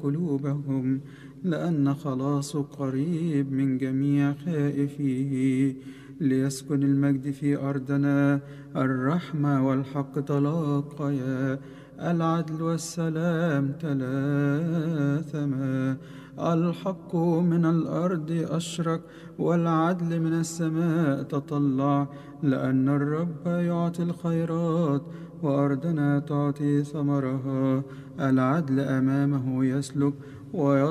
قلوبهم، لأن خلاص قريب من جميع خائفيه. ليسكن المجد في أرضنا، الرحمة والحق تلاقيا، العدل والسلام تلاثما. الحق من الأرض أشرق، والعدل من السماء تطلع، لأن الرب يعطي الخيرات، وأرضنا تعطي ثمرها. العدل أمامه يسلك،